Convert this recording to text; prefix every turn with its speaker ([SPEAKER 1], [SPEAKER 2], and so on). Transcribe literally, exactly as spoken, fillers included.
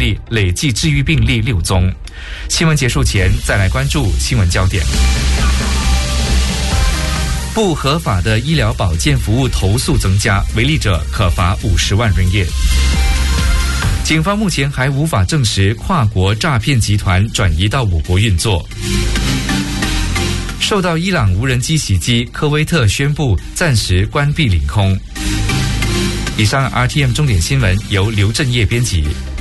[SPEAKER 1] 例，累计治愈病例六宗。新闻结束前，再来关注新闻焦点。不合法的医疗保健服务投诉增加，违例者可罚五十万ringgit业。警方目前还无法证实跨国诈骗集团转移到我国运作。受到伊朗无人机袭击，科威特宣布暂时关闭领空。以上 R T M 重点新闻由刘振业编辑。